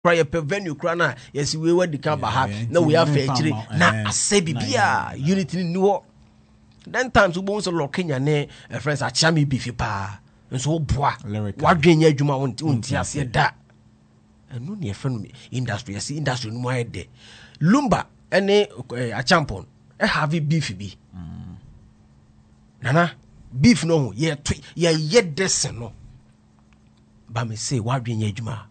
cry a venue crana, yes, we were the Kabaha, no, we are fair, na a say bia, unity new. Then times we won't lock in your name, friends are chammy beefy pa, and so bois, what dream you want to see that. And no near friend industry, I see industry no more day. Lumba, any a champion, a heavy beefy be. Nana, beef no, yet descent no. But me say, what dream you juma?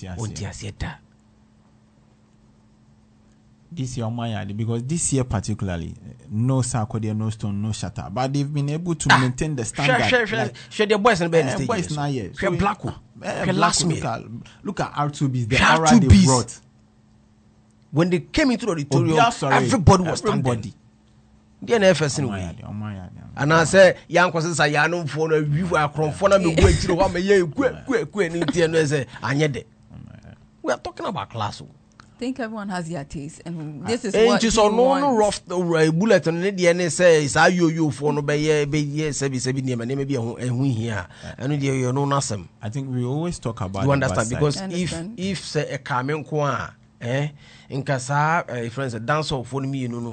This year, because this year particularly, no Sarkodie, no Stone, no Shatter, but they've been able to maintain the standard. Share the boys and bed. Boys now, yes. Share Blacko. Last me. Look at R2Bs. The R they brought. When they came into the auditorium, everybody was standing. The NFS anyway. And I say, young causes I know for a view across for me going to one year quick and we are talking about class. I think everyone has their taste, and this is what just on no rough bullet on the DNA says I you for no be service maybe here and you know nothing. I think we always talk about you understand because if say a Carmen Kwa in Casa friends a dancer for me no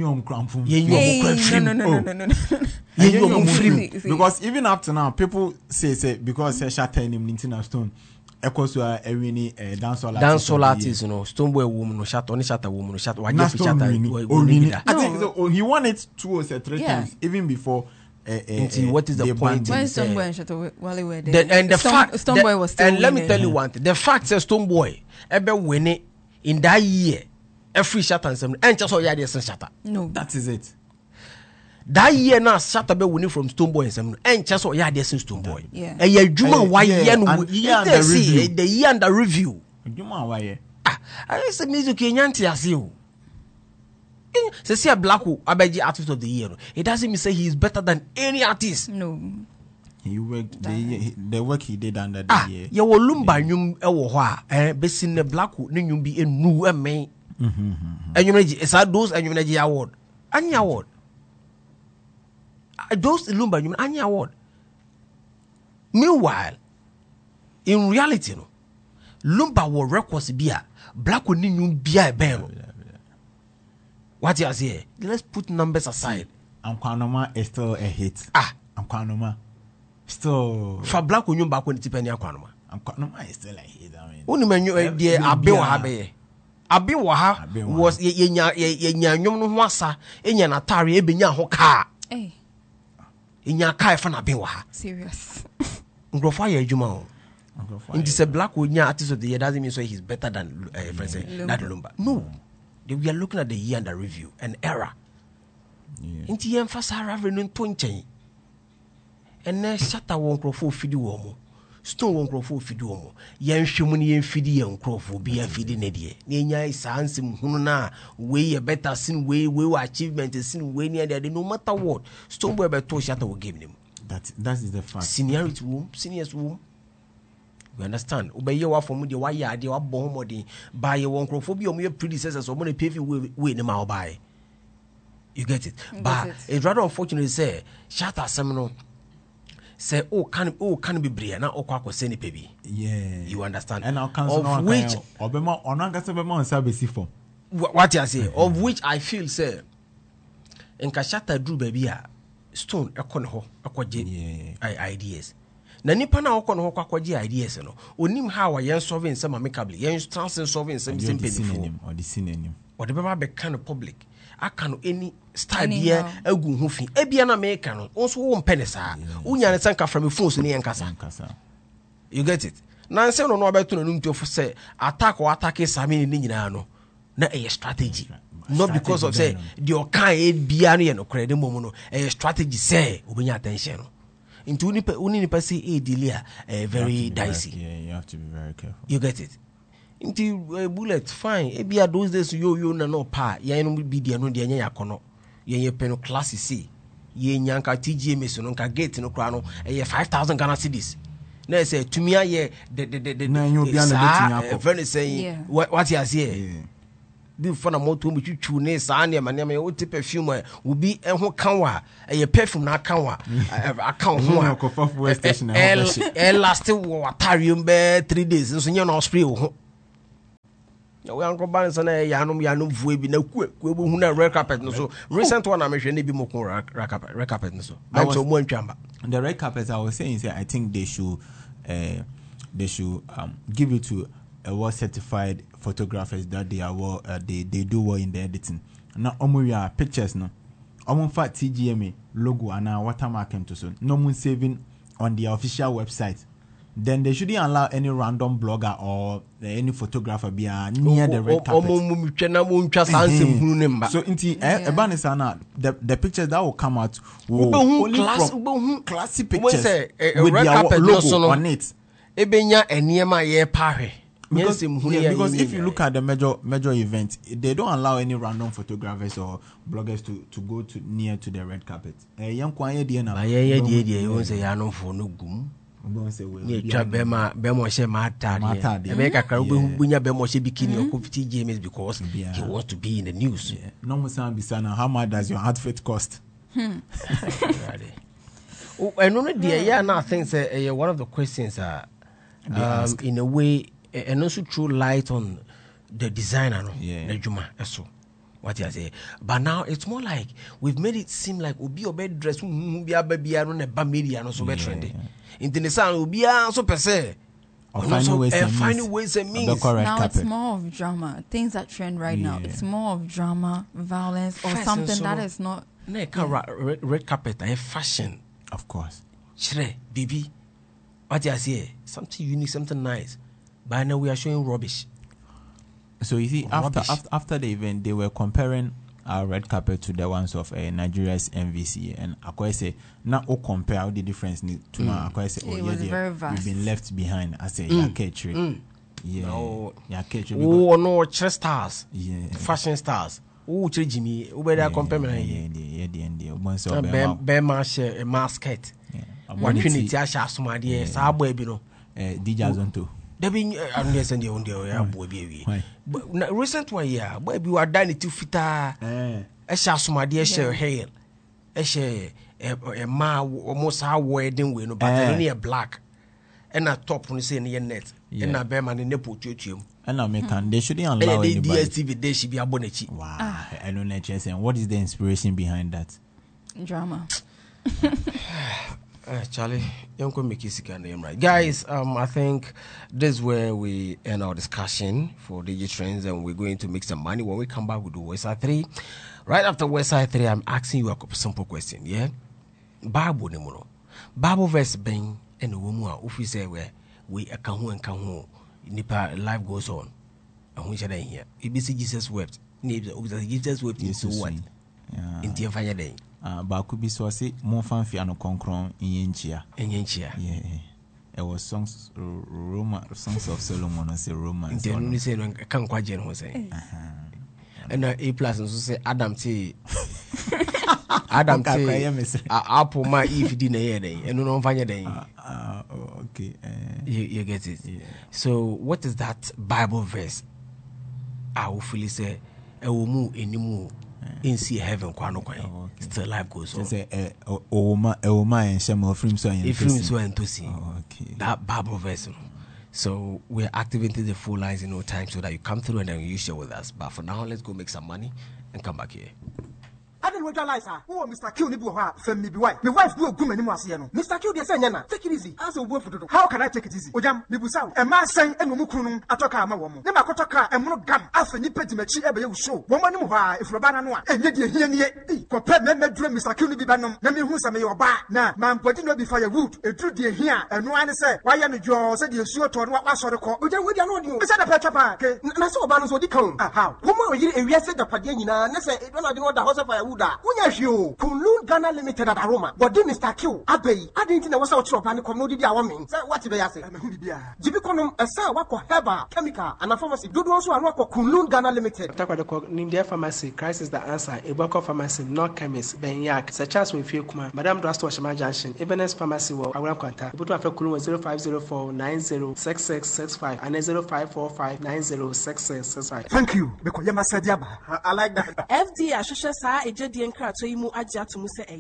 because even up to now people say because Shatter in Nintina Stone equals to a winning dancehall artist, you know, Stonebwoy woman, no shot, only shatter woman, no shot. I think so, he won it 2 or 3 times, even before. What is the point? When Stonebwoy and Shatter Wally were there, and the fact Stonebwoy was still. And let me tell you one thing: the fact says Stonebwoy ever win it in that year, every shatter and some, and just all the shatter. No, that is it. That year now Shatter be winning from Stonebwoy and some and just all the Stonebwoy. Yeah. And yeah, Juma why the year under review. Juma why? I say music Kenyanti as you. Say see a Blacko Abeji artist of the year. It doesn't mean say he is better than any artist. No. He worked the work he did under the year. You will lumba nyum ewo ho be sin the Blacko ne nyum bi enu eme. And you know it's those and you know award. Any award. Those lumba nyum any award. Meanwhile, in reality no lumba will records bia Blacko ne nyum bia e what you say? Let's put numbers aside. Ankwanoma is still a hit. Ankwanoma still for Blacko nyum back when it depend Ankwanoma. Ankwanoma is still a hit. I mean, only man you abewa ha be. Abewa ha was yenya nyum no ho asa enya na tare e benya ho ka. Eh. Enya ka e fa na abewa ha. Serious. Ngrofo ya adwuma o. Nti se Blacko nya artist of the year doesn't mean so he's better than friends that Lumba. No. We are looking at the year under review, an era. Inti emphasize revenue tonchen. And then Shatter won't grow for feed womo. Stone won't grow for feed womo. Yan shumuni and feedy and crow for be a feeding idea. Nya is handsome hununa, way a better sin way achievement is sin way near there, no matter what. Stonebwoy better Shatter will give him. That is the fact. Seniority womb, seniors womb. You understand? Obey your from the why ya de bomb body by your one crophobia or your predecessors or money paving way in my buy. You get it? But it's rather unfortunate to say Shatter seminal say can be bria now or quack send baby. Yeah. You understand? And I'll cancel of which Obama on Angasabama service for what you say, of which I feel say and Shatter drew baby stone a conho ideas. Na nipa na okọ no kwakwaje ideas no onim how a yen solving some amicably yen trans solving some simple or the synonym or the baba be kind of public aka no any style bia agu ho fi e bia na make no also wo mpene saa unya ne sanka from phone so ne yen kasa you get it na nse no no abeto no ntu of say attack or attack sami ni nyina no na a strategy not because of say the okan bia no ye no kredit mom no a strategy say obenya attention no into unipa say dealer very dicey. You have to be very careful. You get it? Into bullet fine. Ebia those days yo na no pa. Ya no be dia no dia nya yakono. Ye pen class C. Ye nyanka TGMS no nka gate no kra no 5,000 Ghana cedis. Na say tumia ye the na you be na very say what you say. Bi for na moto mu twitwu ne saa ne ma ne wo te perfume wo bi ho kanwa perfume na kanwa account ho a last wo atarium be 3 days so nya na spray wo ho We Uncle Barnes and Yanum Vuebi, no quick, we will have red carpet. No, so recent one, I'm sure maybe more red carpet. No, so I'm so one chamber. The red carpets, I was saying, is that I think they should give it to well certified photographers that they are well, they do well in the editing. Now, omuya pictures no. Fat TGMA logo and our watermark to so no one saving on the official website. Then they shouldn't allow any random blogger or any photographer be near the red carpet. So the pictures that will come out will only from classy pictures with their logo on it. Because if you look at the major events, they don't allow any random photographers or bloggers to go near to the red carpet. Because he wants to be in the news. How much does your outfit cost? And only now I think one of the questions in a way, and also throw light on the designer, the Juma. So what you say, but now it's more like we've made it seem like Ubi or bed dress, be a baby, I don't a bamidi, and also better trendy. In the sound will be also per se. Finding ways and means. Now it's more of drama. Things that trend right now. It's more of drama, violence, or something that is not. Red carpet, a fashion, of course. Shre, baby, what you say? Something unique, something nice. But now we are showing rubbish. So you see, after the event, they were comparing our red carpet to the ones of Nigeria's MVC, and I say now compare the difference to now. I say, we've been left behind. I say, no, chess stars, fashion stars. Jimmy, better compare bear marshal, a masket. One unity, I shall smart, yes, our baby, no. DJ Zonto. There being understand the only baby. But recent one year, baby, you are done it to fit a shall smart, dear share hail. A share a ma almost our wedding window, but only a black and a top on the same net. And a bearman in the potato. And I make they shouldn't allow the DSTV, they should be a bonnet. Wow, I don't know, and what is the inspiration behind that? Drama. Charlie, you can make his name right. Guys, I think this is where we end our discussion for DigiTrends, and we're going to make some money. When we come back, we'll do Westside 3. Right after Westside 3, I'm asking you a simple question, yeah? Bible nemono. Bible verse bang and the woman who say where we a kahu nipa life goes on. And we shall here. It be Jesus wept. Jesus wept into what? In the fire day. But could be so say more fancy and concron in Yenchia. Yeah. It was songs of Solomon say romance. Then we say I can't quite say. And A plus and so say Adam T. Adam T. Apple my if didn't hear day and no fire day. Okay. You get it. Yeah. So what is that Bible verse? I will fully say I will move anymore. In see heaven, still life goes on. Say, and Shema from so and to see that Bible verse. So we're activating the full lines in no time so that you come through and then you share with us. But for now, let's go make some money and come back here. I didn't realize her. Oh, Mr. Q, family be white. My wife will come anymore. Mr. Q, dear, take it easy. As a word for how can I take it easy? Ojam, Nibusa, a man saying, and Mukunum, Atoka, my woman. Never Kotaka, and Monogam, after Nipetimachi, ever show. Woman, if Rabana, and yet you compare me, dream Mr. Q, be banum, Nami Husa, may your bar. Now, man, putting no be firewood, a true dear here, and no one say, why am you said you sure to what was sort of call? Ojam, we don't know. Is that a petrapa? And I saw Banos or Dicon. How? Woman, you arrested the Padina, and I say, I don't know the house of firewood. Kunlun Ghana Limited at Aroma, but then Mr. Q, Abbey, I didn't know what's out of and commodity. I want what did I say? Jibiconum, a sour wako herbal, chemical, and a pharmacy. Do also a wako Kunlun Ghana Limited. Nimdia Pharmacy, Christ is the answer. Iboko Pharmacy, no chemist, Benyak, such as we feel Kuma, Madame Drasto Shama Junction, Ebenezer Pharmacy, I will contact. Put up a Kulu 0504 906665 and 0545 906665. Thank you, because you must say, I like that. FD Ashusha Sa, a Jedian Krat, so you move Ajat to Musa.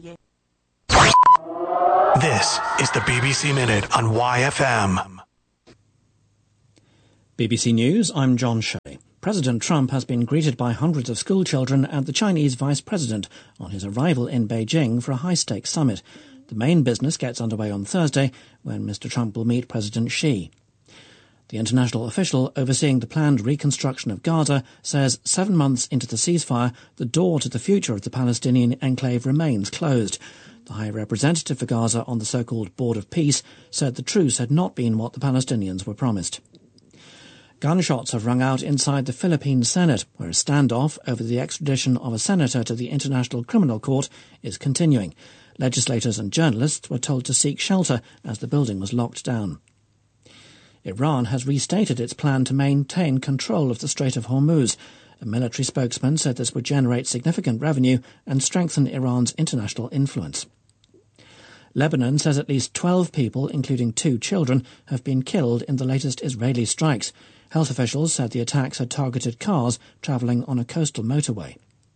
This is the BBC Minute on YFM. BBC News, I'm John Shea. President Trump has been greeted by hundreds of school children and the Chinese vice president on his arrival in Beijing for a high-stakes summit. The main business gets underway on Thursday when Mr. Trump will meet President Xi. The international official overseeing the planned reconstruction of Gaza says 7 months into the ceasefire, the door to the future of the Palestinian enclave remains closed. The High Representative for Gaza on the so-called Board of Peace said the truce had not been what the Palestinians were promised. Gunshots have rung out inside the Philippine Senate, where a standoff over the extradition of a senator to the International Criminal Court is continuing. Legislators and journalists were told to seek shelter as the building was locked down. Iran has restated its plan to maintain control of the Strait of Hormuz. A military spokesman said this would generate significant revenue and strengthen Iran's international influence. Lebanon says at least 12 people, including 2 children, have been killed in the latest Israeli strikes. Health officials said the attacks had targeted cars travelling on a coastal motorway.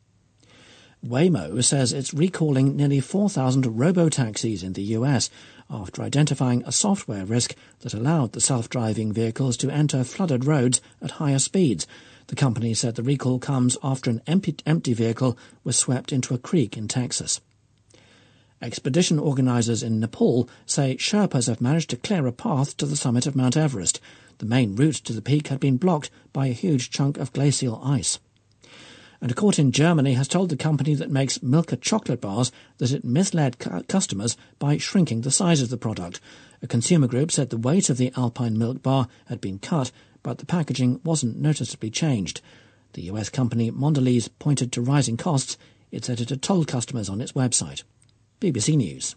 Waymo says it's recalling nearly 4,000 robo-taxis in the US after identifying a software risk that allowed the self-driving vehicles to enter flooded roads at higher speeds. The company said the recall comes after an empty vehicle was swept into a creek in Texas. Expedition organisers in Nepal say Sherpas have managed to clear a path to the summit of Mount Everest. The main route to the peak had been blocked by a huge chunk of glacial ice. And a court in Germany has told the company that makes Milka chocolate bars that it misled customers by shrinking the size of the product. A consumer group said the weight of the Alpine milk bar had been cut, but the packaging wasn't noticeably changed. The US company Mondelez pointed to rising costs. It said it had told customers on its website. BBC News.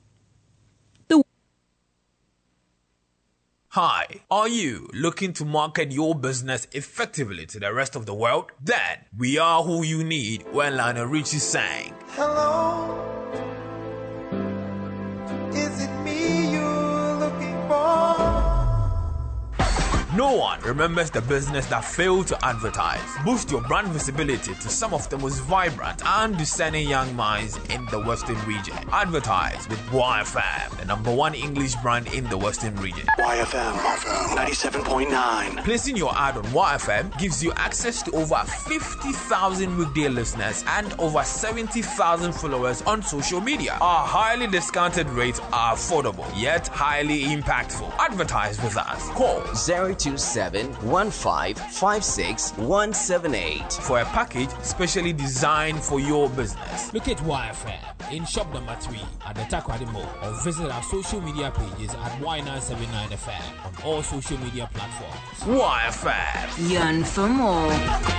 Hi, are you looking to market your business effectively to the rest of the world? Then we are who you need when Lionel Richie sang. Hello, is it me you're looking for? No one remembers the business that failed to advertise. Boost your brand visibility to some of the most vibrant and discerning young minds in the Western region. Advertise with YFM, the #1 English brand in the Western region. YFM 97.9. Placing your ad on YFM gives you access to over 50,000 weekday listeners and over 70,000 followers on social media. Our highly discounted rates are affordable, yet highly impactful. Advertise with us. Call 027-1556-178 for a package specially designed for your business. Look at YFM in shop number 3 at the Takoradi Mall or visit our social media pages at Y979FM on all social media platforms. YFM. Yearn for more.